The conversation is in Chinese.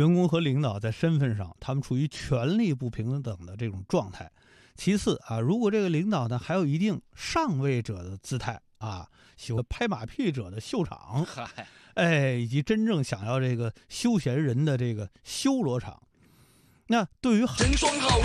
员工和领导在身份上他们处于权力不平等的这种状态。其次啊，如果这个领导呢还有一定上位者的姿态啊，喜欢拍马屁者的秀场，以及真正想要这个休闲人的这个修罗场，那对于很